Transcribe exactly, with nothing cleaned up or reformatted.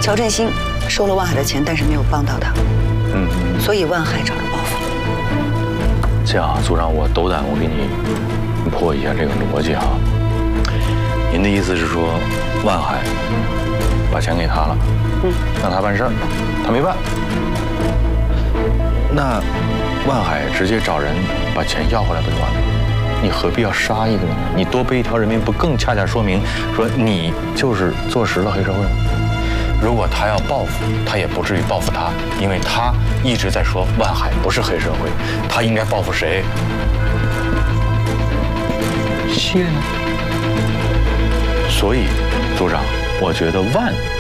乔振兴收了万海的钱，但是没有帮到他， 嗯， 所以万海找了报复。 这样啊，组长，我斗胆我给你破一下这个逻辑啊。您的意思是说，万海把钱给他了，嗯，让他办事儿，他没办。那万海直接找人把钱要回来不就完了？你何必要杀一个呢？你多背一条人命，不更恰恰说明说你就是坐实了黑社会吗？如果他要报复，他也不至于报复他，因为他一直在说万海不是黑社会，他应该报复谁？谢呢？所以，组长，我觉得万